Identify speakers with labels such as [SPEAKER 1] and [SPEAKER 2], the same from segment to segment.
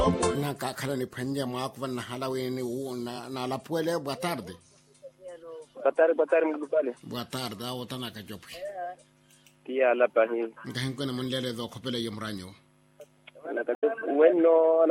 [SPEAKER 1] Na kakhala ni phenya mwako na halaweni na la puele boa tarde.
[SPEAKER 2] Boa tarde, Mulupale.
[SPEAKER 1] Boa tarde, a otana ka jopi.
[SPEAKER 2] Tia la pahin.
[SPEAKER 1] Ngahin ko na munlele do kopela yumranyo.
[SPEAKER 2] Bueno,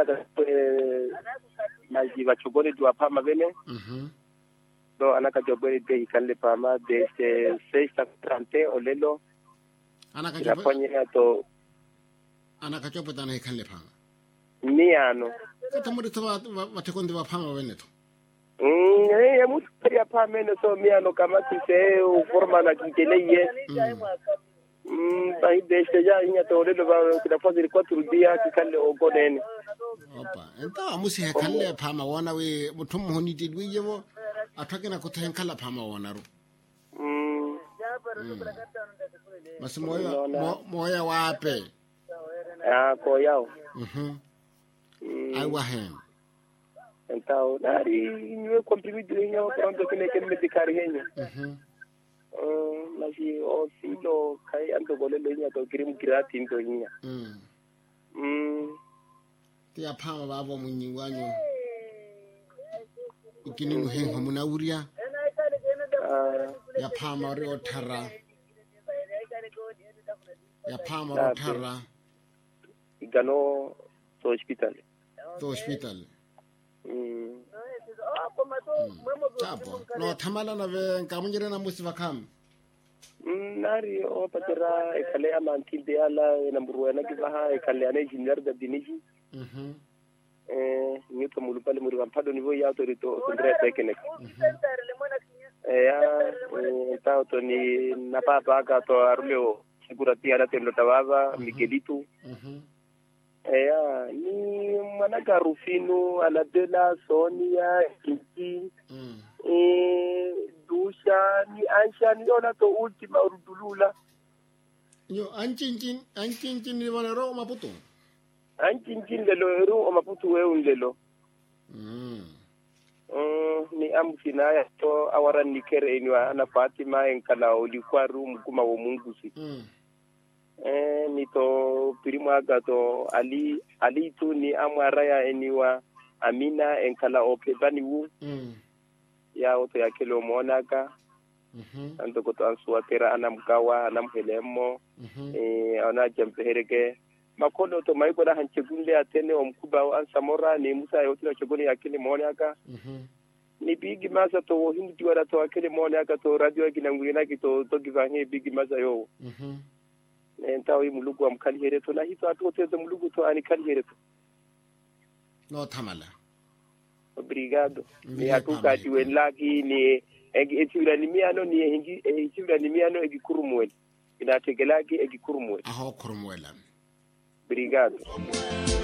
[SPEAKER 2] na jiva chobole tu apama vele. So anaka jobole de ikale pama de 6:30 olelo.
[SPEAKER 1] Anaka
[SPEAKER 2] jobole to
[SPEAKER 1] anaka jobole tana ikale pama.
[SPEAKER 2] Miano.
[SPEAKER 1] Kata muri to batekondi bapama veneto.
[SPEAKER 2] Ya mutu ya pama no so miano kama tise forma na kiteleie. Bai desde ya inya to olelo ba kinafazi ilikuwa turudia kikale ogonene.
[SPEAKER 1] Opa, enta amusi hekalle pama wana we mutum honi tidwi yevo atake na kutenkala pama wana ru. Basi moya wape.
[SPEAKER 2] Ko yao.
[SPEAKER 1] Ai wahen.
[SPEAKER 2] Então, nari niwe comprimido niya pronto kine medicare henyo. Mas o silo kai ando golelo niya to grim gratis ndo niya.
[SPEAKER 1] Tia pama babo munyi wanyo. Ikininu hengo munauria. Ya pama rio tara. Ya pama rio tara.
[SPEAKER 2] Igano to hospital.
[SPEAKER 1] To hospital. Tapo. No tamala na ve nkamunjere na musiva kam.
[SPEAKER 2] Nari o patera ekale amantil de ala na mburuana kibaha ekale ane engineer da diniji. Nito Mulupale muri wampado nivo ya autorito kundre tekene. Tao to ni napapa ka to arleo sigurati ala tendo tababa Miguelito. Ni manaka Rufino Anadela Sonia Kiki Dusha ni Ansha ni ona to ultima urudulula.
[SPEAKER 1] Yo anchin ni wana ro Maputo.
[SPEAKER 2] Anchin lelo ro o Maputo we unlelo. Ni amfina ya to awara nikere enwa ana Fatima enkala olikuwa room kuma wo mungusi. Nito pirima gato ali tu ni amwaraya eniwa Amina enkala opebani wu. Ya oto ya kelo monaka. Anto koto ansuatera anamkawa anamhelemo. Ana jampehereke. Makono to maikoda hanchegunle atene omkuba ansamora ni Musa yotina chogoni ya kele monaka. Ni bigi masa to hindi tiwara to akele monaka to radio kinangulina kito to givange bigi masa yo. Entawi mulugu wa mkali hereto na hito atuoteza mulugu to ani kali hereto.
[SPEAKER 1] No tamala.
[SPEAKER 2] Obrigado. Ni atuka tiwe lagi ni echibira ni miano ni echibira ni miano egikurumwele. Inategelagi egikurumwele.
[SPEAKER 1] Aho kurumwela.
[SPEAKER 2] Obrigado.